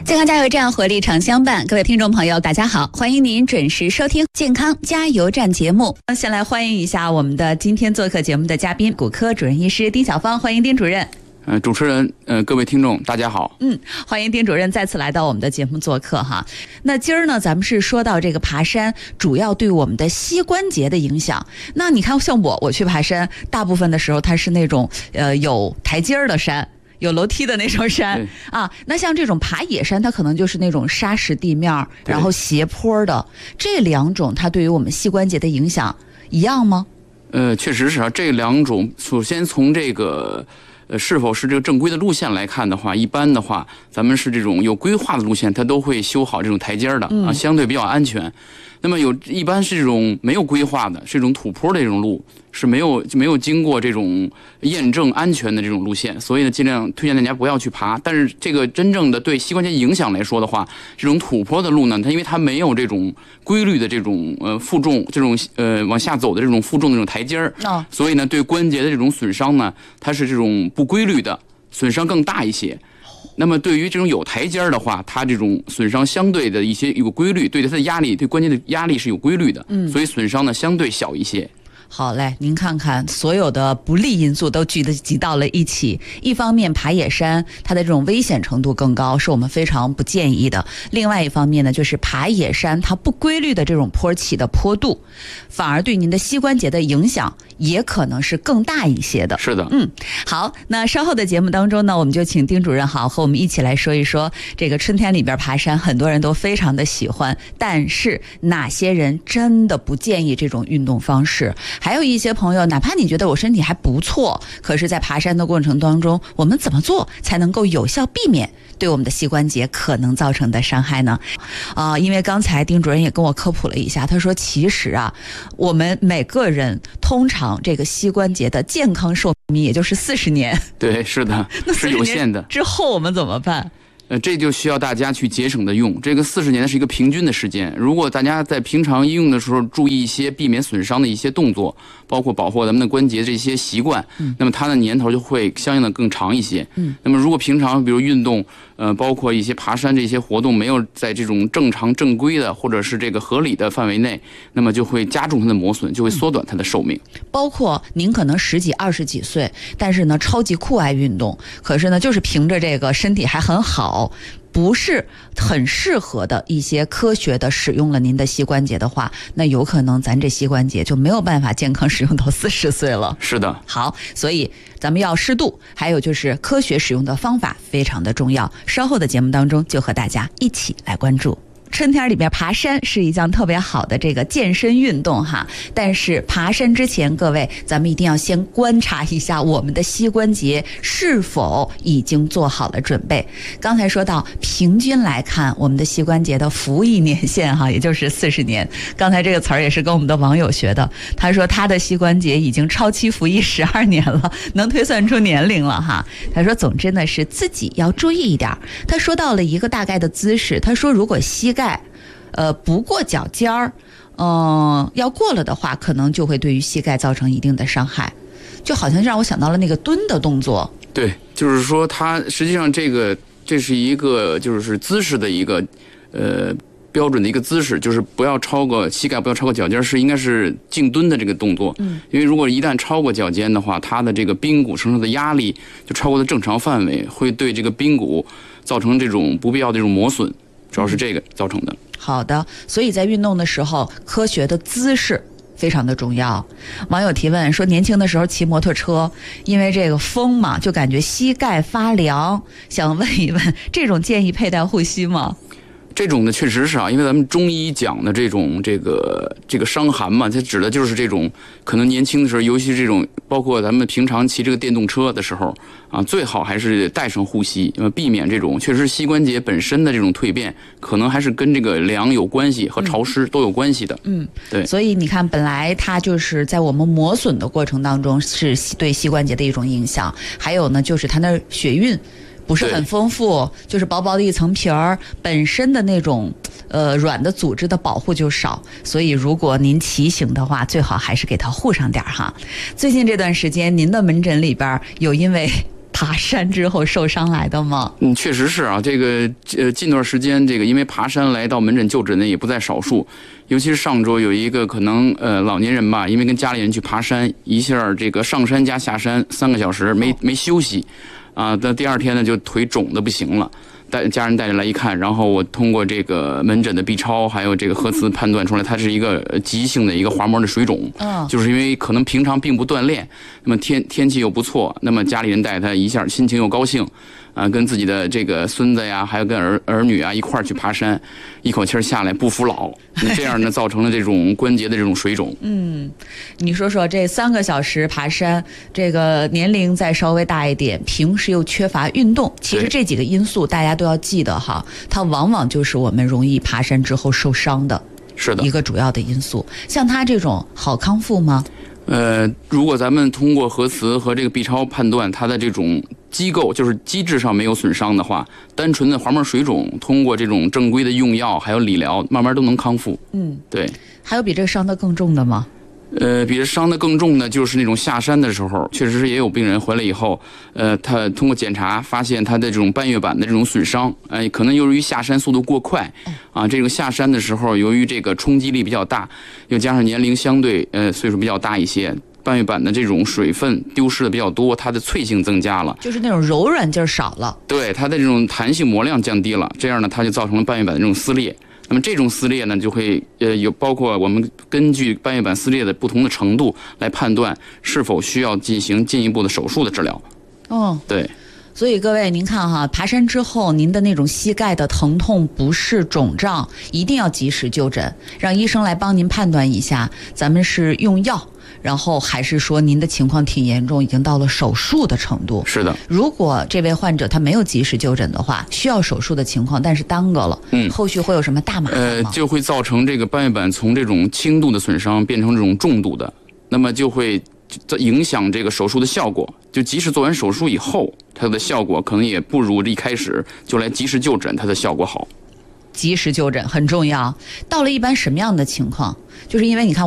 健康加油站，活力常相伴。各位听众朋友大家好，欢迎您准时收听健康加油站节目。先来欢迎一下我们的今天做客节目的嘉宾，骨科主任医师丁晓芳，欢迎丁主任。 主持人，各位听众大家好。 欢迎丁主任再次来到我们的节目做客哈。那今儿呢，咱们是说到这个爬山主要对我们的膝关节的影响。那你看像我去爬山，大部分的时候它是那种有台阶的山，有楼梯的那种山啊。那像这种爬野山，它可能就是那种沙石地面，然后斜坡的。这两种它对于我们膝关节的影响一样吗？ 确实是啊，这两种首先从这个是否是这个正规的路线来看的话，一般的话，咱们是这种有规划的路线，它都会修好这种台阶的啊，相对比较安全。那么一般是这种没有规划的，是这种土坡的这种路，是没有经过这种验证安全的这种路线，所以呢，尽量推荐大家不要去爬。但是这个真正的对膝关节影响来说的话，这种土坡的路呢，它因为它没有这种规律的这种负重，这种往下走的这种负重的这种台阶儿，所以呢，对关节的这种损伤呢，它是这种不规律的，损伤更大一些。那么对于这种有台阶的话，它这种损伤相对的一些有规律，对它的压力，对关节的压力是有规律的，所以损伤呢相对小一些。 好嘞，您看看所有的不利因素都集到了一起。一方面，爬野山它的这种危险程度更高，是我们非常不建议的。另外一方面呢，就是爬野山它不规律的这种坡起的坡度，反而对您的膝关节的影响也可能是更大一些的。 是的， 好，那稍后的节目当中呢，我们就请丁主任和我们一起来说一说这个春天里边爬山，很多人都非常的喜欢，但是哪些人真的不建议这种运动方式？还有一些朋友，哪怕你觉得我身体还不错，可是在爬山的过程当中，我们怎么做才能够有效避免对我们的膝关节可能造成的伤害呢？因为刚才丁主任也跟我科普了一下，他说其实我们每个人通常这个膝关节的健康寿命也就是40年。 对，是的，是有限的。 之后我们怎么办？ 这就需要大家去节省的用。这个40年是一个平均的时间。如果大家在平常应用的时候注意一些避免损伤的一些动作，包括保护咱们的关节这些习惯，那么它的年头就会相应的更长一些。那么如果平常比如运动，包括一些爬山这些活动没有在这种正常正规的或者是这个合理的范围内，那么就会加重它的磨损，就会缩短它的寿命。 包括您可能10几20几岁，但是呢超级酷爱运动，可是呢就是凭着这个身体还很好，不是很适合的一些科学的使用了您的膝关节的话，那有可能咱这膝关节就没有办法健康使用到40岁了。 是的。 好，所以咱们要适度，还有就是科学使用的方法非常的重要。稍后的节目当中就和大家一起来关注。春天里边爬山是一项特别好的这个健身运动但是爬山之前，各位咱们一定要先观察一下我们的膝关节是否已经做好了准备。刚才说到平均来看，我们的膝关节的服役年限也就是40年。刚才这个词儿也是跟我们的网友学的，他说他的膝关节已经超期服役12年了，能推算出年龄了他说总之呢是自己要注意一点。他说到了一个大概的姿势，他说如果膝盖不过脚尖儿，要过了的话，可能就会对于膝盖造成一定的伤害，就好像让我想到了那个蹲的动作。对， 就是说它实际上这是一个就是姿势的一个标准的一个姿势，就是不要超过膝盖，不要超过脚尖，应该是静蹲的这个动作。因为如果一旦超过脚尖的话，它的这个髌骨承受的压力就超过了正常范围，会对这个髌骨造成这种不必要的这种磨损，主要是这个造成的。 好的，所以在运动的时候，科学的姿势非常的重要。网友提问说，年轻的时候骑摩托车，因为这个风嘛，就感觉膝盖发凉，想问一问，这种建议佩戴护膝吗？ 这种呢，确实是因为咱们中医讲的这个伤寒嘛，它指的就是这种可能年轻的时候，尤其是这种包括咱们平常骑这个电动车的时候最好还是带上护膝，避免这种确实膝关节本身的这种蜕变，可能还是跟这个凉有关系和潮湿都有关系的。对。所以你看，本来它就是在我们磨损的过程当中是对膝关节的一种影响，还有呢就是它那血运不是很丰富，就是薄薄的一层皮儿，本身的那种软的组织的保护就少，所以如果您骑行的话，最好还是给它护上点哈。最近这段时间，您的门诊里边有因为爬山之后受伤来的吗？ 确实是啊，这个近段时间这个因为爬山来到门诊就诊的也不在少数，尤其是上周有一个可能老年人吧，因为跟家里人去爬山，一下这个上山加下山3个小时没休息，啊，到第2天呢就腿肿的不行了。家人带着来一看，然后我通过这个门诊的 B 超还有这个核磁判断出来，它是一个急性的一个滑膜的水肿，就是因为可能平常并不锻炼，那么天气又不错，那么家里人带他一下心情又高兴，跟自己的这个孙子呀，还有跟儿女啊一块儿去爬山，一口气下来不服老，这样呢造成了这种关节的这种水肿。 你说说这3个小时爬山，这个年龄再稍微大一点，平时又缺乏运动，其实这几个因素大家都要记得哈，它往往就是我们容易爬山之后受伤的一个主要的因素。像他这种好康复吗？ 如果咱们通过核磁和这个 B 超判断它的这种机构就是机制上没有损伤的话，单纯的滑膜水肿通过这种正规的用药还有理疗慢慢都能康复。对。 还有比这个伤得更重的吗？ 比这伤得更重的就是那种下山的时候，确实是也有病人回来以后，他通过检查发现他的这种半月板的这种损伤，可能由于下山速度过快，这个下山的时候由于这个冲击力比较大，又加上年龄相对岁数比较大一些，半月板的这种水分丢失的比较多，它的脆性增加了， 就是那种柔软劲儿少了， 对，它的这种弹性模量降低了，这样呢它就造成了半月板的这种撕裂。那么这种撕裂呢，就会有包括我们根据半月板撕裂的不同的程度来判断是否需要进行进一步的手术的治疗。对。 所以各位您看哈，爬山之后您的那种膝盖的疼痛不适肿胀，一定要及时就诊，让医生来帮您判断一下，咱们是用药，然后还是说您的情况挺严重，已经到了手术的程度。 是的。 如果这位患者他没有及时就诊的话，需要手术的情况，但是耽搁了，后续会有什么大麻烦吗？ 就会造成这个半月板从这种轻度的损伤变成这种重度的，那么就会影响这个手术的效果。就即使做完手术以后，它的效果可能也不如一开始就来及时就诊它的效果好。 及时就诊很重要。到了一般什么样的情况？就是因为你看